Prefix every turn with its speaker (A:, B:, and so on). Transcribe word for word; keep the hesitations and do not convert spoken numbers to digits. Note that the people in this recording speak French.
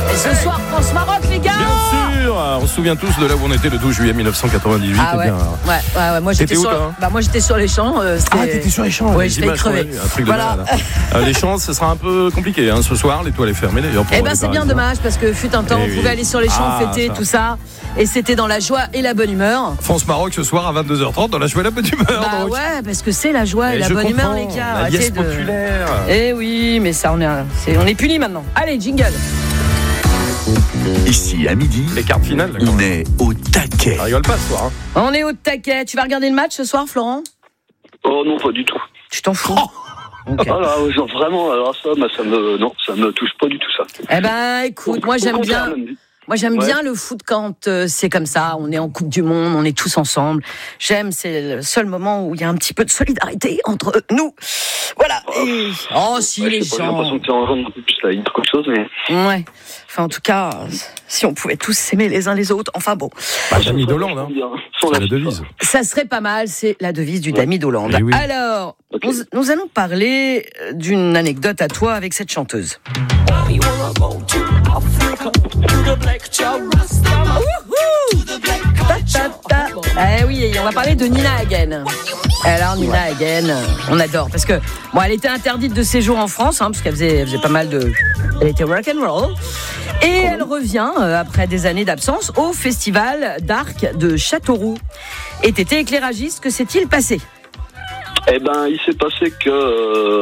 A: Et ce soir, France-Maroc, les gars.
B: Bien sûr. On se souvient tous de là où on était le douze juillet mille neuf cent quatre-vingt-dix-huit.
A: Ah ouais.
B: Bien,
A: ouais, ouais, ouais. Moi j'étais
B: où,
A: sur,
B: toi
A: bah moi j'étais sur les champs. Euh,
B: ah, t'étais sur les champs.
A: Ouais, j'étais crevé.
B: Un truc de
A: voilà.
B: malade. euh, les champs, ce sera un peu compliqué hein, ce soir. L'étoile est fermée d'ailleurs.
A: Eh ben c'est bien dommage parce que fut un temps,
B: eh
A: on
B: oui.
A: pouvait aller sur les champs,
B: ah,
A: fêter
B: ça.
A: tout ça, et c'était dans la joie et la bonne humeur.
B: France-Maroc ce soir à vingt-deux heures trente dans la joie et la bonne humeur.
A: Bah
B: donc.
A: ouais, parce que c'est la joie et, et la bonne humeur, les gars.
B: La liesse
A: de...
B: populaire.
A: Eh oui, mais ça on est, c'est, on est punis maintenant. Allez, jingle.
C: Ici à midi,
B: les cartes finales. Là,
C: on est au taquet.
B: Ça rigole pas ce soir. Hein.
A: On est au taquet. Tu vas regarder le match ce soir, Florent ?
D: Oh non, pas du tout.
A: Tu t'en fous.
D: Oh okay. Ah là, genre vraiment, alors ça, bah, ça me, non, ça me touche pas du tout ça.
A: Eh ben, écoute, moi j'aime bien. Moi, j'aime ouais. bien le foot quand euh, c'est comme ça. On est en Coupe du Monde, on est tous ensemble. J'aime, c'est le seul moment où il y a un petit peu de solidarité entre nous. Voilà.
D: Oh,
A: Et... oh si,
D: ouais,
A: les
D: gens.
A: gens.
D: J'ai l'impression que tu en rends un peu plus là, il y a trop de choses, mais.
A: Ouais. Enfin, en tout cas, si on pouvait tous s'aimer les uns les autres. Enfin bon.
B: Bah, Damy d'Hollande, hein. C'est la devise.
A: Ça serait pas mal, c'est la devise du ouais. Damy d'Hollande. Oui. Alors, okay. nous, nous allons parler d'une anecdote à toi avec cette chanteuse. Eh oui, on va parler de Nina Hagen. Alors Nina Hagen, on adore parce que bon, elle était interdite de séjour en France, hein, parce qu'elle faisait, elle faisait pas mal de, elle était rock and roll. Et elle revient euh, après des années d'absence au festival d'Arc de Châteauroux. Et t'étais éclairagiste, que s'est-il passé ?
D: Eh ben, il s'est passé que. Euh